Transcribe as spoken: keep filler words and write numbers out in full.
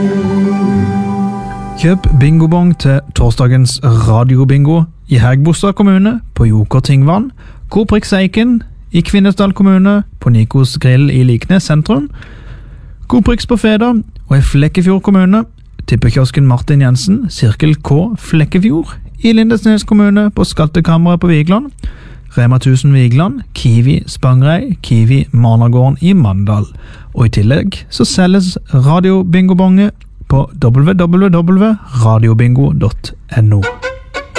Kjøp bingobong til torsdagens radiobingo i Hægebostad kommune på Joker Tingvann, Coop Rikseiken i Kvinesdal kommune på Nikos Grill i Liknes sentrum, Coop Riks på Feda og i Flekkefjord kommune, tippekiosken Martin Jensen, Sirkel K Flekkefjord i Lindesnes kommune på Skattekammeret på Vigland, Rema tusen Vigland, Kiwi Spangrei, Kiwi Marnagården i Mandal. Og i tillegg så selges radiobingobonge på w w w punktum radiobingo punktum no.